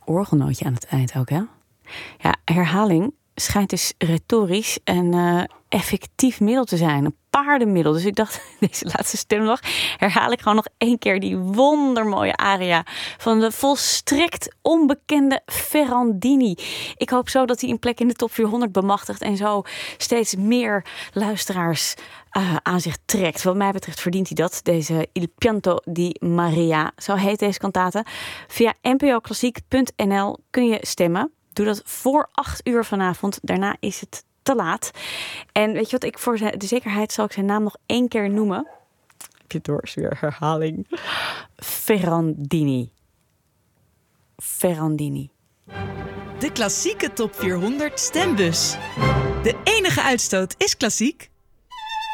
orgelnootje aan het eind ook, hè? Ja, herhaling schijnt dus retorisch en effectief middel te zijn. Een paardenmiddel. Dus ik dacht, deze laatste stem nog, herhaal ik gewoon nog 1 keer die wondermooie aria van de volstrekt onbekende Ferrandini. Ik hoop zo dat hij een plek in de top 400 bemachtigt en zo steeds meer luisteraars aan zich trekt. Wat mij betreft verdient hij dat. Deze Il Pianto di Maria, zo heet deze kantate. Via npoklassiek.nl kun je stemmen. Doe dat voor 8 uur vanavond. Daarna is het te laat. En weet je wat, voor de zekerheid zal ik zijn naam nog 1 keer noemen. Heb je het door? Weer herhaling. Ferrandini. De klassieke top 400 stembus. De enige uitstoot is klassiek.